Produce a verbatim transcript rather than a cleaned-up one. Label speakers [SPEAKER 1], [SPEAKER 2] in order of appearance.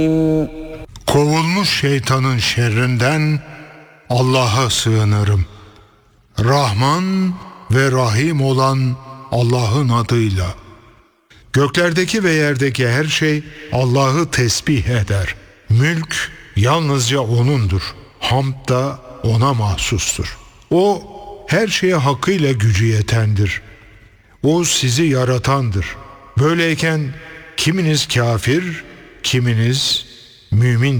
[SPEAKER 1] Kovulmuş şeytanın şerrinden Allah'a sığınırım. Rahman ve Rahim olan Allah'ın adıyla. Göklerdeki ve yerdeki her şey Allah'ı tesbih eder. Mülk yalnızca O'nundur. Hamd da O'na mahsustur. O her şeye hakkıyla gücü yetendir. O sizi yaratandır. Böyleyken kiminiz kafir, kiminiz mümin